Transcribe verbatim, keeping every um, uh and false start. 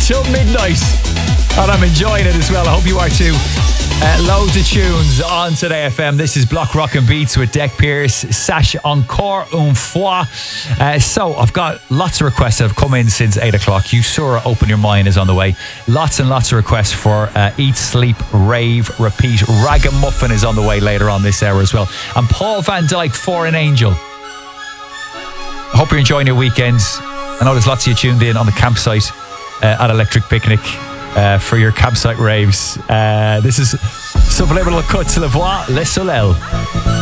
till midnight. And I'm enjoying it as well. I hope you are too. Uh, loads of tunes on Today F M. This is Block Rockin' Beats with Deck Pierce, Sache Encore Une Fois. Uh, so I've got lots of requests that have come in since eight o'clock. You saw Open Your Mind is on the way. Lots and lots of requests for uh, Eat, Sleep, Rave, Repeat. Ragamuffin is on the way later on this hour as well. And Paul Van Dyke for an Angel. I hope you're enjoying your weekends. I know there's lots of you tuned in on the campsite uh, at Electric Picnic. Uh, for your campsite raves. Uh, this is Subliminal Cut to La Voix, Le Soleil.